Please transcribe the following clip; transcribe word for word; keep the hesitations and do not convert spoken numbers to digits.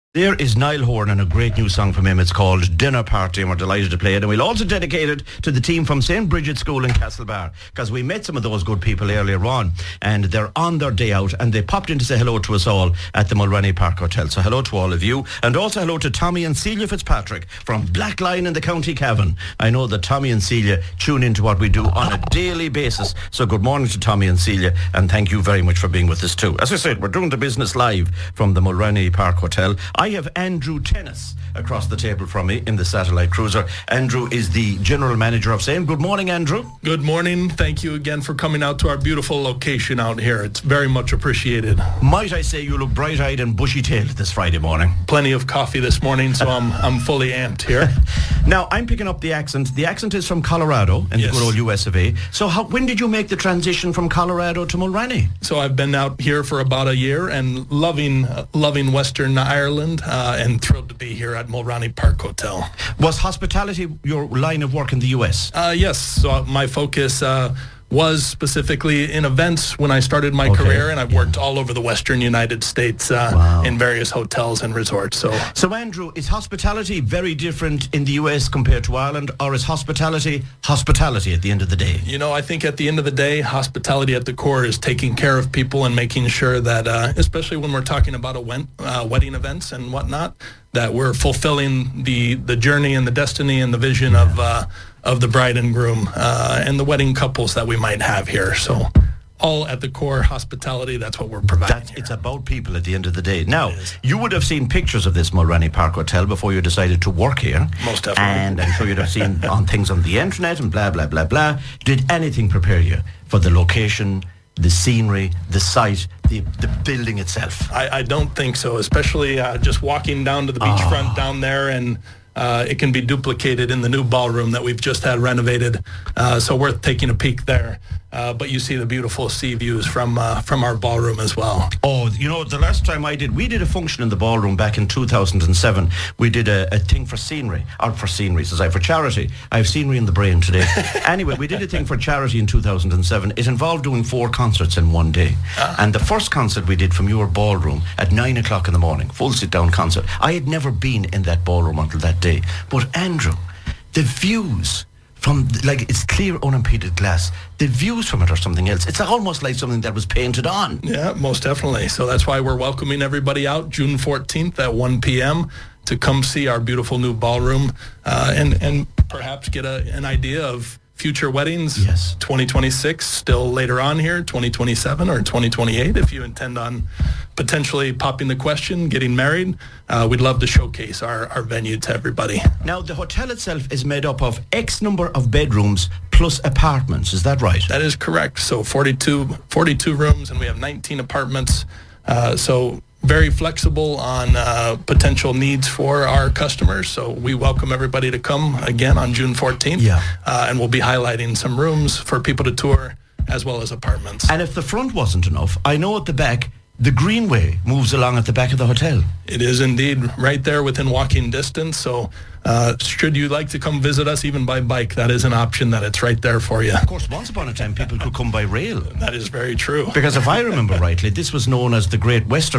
There is Niall Horan and a great new song from him. It's called Dinner Party, and we're delighted to play it. And we'll also dedicate it to the team from Saint Bridget's School in Castlebar, because we met some of those good people earlier on, and they're on their day out, and they popped in to say hello to us all at the Mulroney Park Hotel. So hello to all of you, and also hello to Tommy and Celia Fitzpatrick from Blackline in the County Cavan. I know that Tommy and Celia tune into what we do on a daily basis. So good morning to Tommy and Celia, and thank you very much for being with us too. As I said, we're doing the business live from the Mulroney Park Hotel. I have Andrew Tennis across the table from me in the satellite cruiser. Andrew is the general manager of SAME. Good morning, Andrew. Good morning. Thank you again for coming out to our beautiful location out here. It's very much appreciated. Might I say you look bright-eyed and bushy-tailed this Friday morning? Plenty of coffee this morning, so I'm I'm fully amped here. Now, I'm picking up the accent. The accent is from Colorado in Yes. the good old U S of A. So how, when did you make the transition from Colorado to Mulroney? So I've been out here for about a year and loving uh, loving Western Ireland uh, and thrilled to be here at Mulroney Park Hotel. Was hospitality your line of work in the U S? Uh, yes, so my focus uh, was specifically in events when I started my Okay. career, and I've worked all over the Western United States uh, Wow. in various hotels and resorts. So So, Andrew, is hospitality very different in the U S compared to Ireland, or is hospitality hospitality at the end of the day? You know, I think at the end of the day, hospitality at the core is taking care of people and making sure that, uh, especially when we're talking about a wed- uh, wedding events and whatnot, that we're fulfilling the, the journey and the destiny and the vision of uh, of the bride and groom uh, and the wedding couples that we might have here. So all at the core, hospitality, that's what we're providing That's, here. it's about people at the end of the day. Now, It is. you would have seen pictures of this Mulroney Park Hotel before you decided to work here. Most definitely. And I'm sure you'd have seen on things on the internet and blah, blah, blah, blah. Did anything prepare you for the location, the scenery, the site, the, the building itself? I, I don't think so, especially uh, just walking down to the beachfront down there, and uh, it can be duplicated in the new ballroom that we've just had renovated. Uh, so worth taking a peek there. Uh, but you see the beautiful sea views from uh, from our ballroom as well. Oh, you know, the last time I did, we did a function in the ballroom back in two thousand seven. We did a, a thing for scenery, or for scenery, says I, for charity. I have scenery in the brain today. Anyway, we did a thing for charity in two thousand seven. It involved doing four concerts in one day. Ah. And the first concert we did from your ballroom at nine o'clock in the morning, full sit-down concert. I had never been in that ballroom until that day. But Andrew, the views from, like, it's clear unimpeded glass. The views from it are something else. It's almost like something that was painted on. Yeah, most definitely. So that's why we're welcoming everybody out June fourteenth at one p.m. to come see our beautiful new ballroom uh, and, and perhaps get a, an idea of future weddings. Yes. twenty twenty-six, still later on here, twenty twenty-seven or twenty twenty-eight, if you intend on potentially popping the question, getting married. Uh, we'd love to showcase our, our venue to everybody. Now, the hotel itself is made up of X number of bedrooms plus apartments. Is that right? That is correct. So forty-two, forty-two rooms, and we have nineteen apartments. Uh, so very flexible on uh, potential needs for our customers. So we welcome everybody to come again on June fourteenth. Yeah. Uh, and we'll be highlighting some rooms for people to tour as well as apartments. And if the front wasn't enough, I know at the back, the greenway moves along at the back of the hotel. It is indeed right there within walking distance. So uh, should you like to come visit us even by bike, that is an option that it's right there for you. Of course, once upon a time, people could come by rail. That is very true. Because if I remember rightly, this was known as the Great Western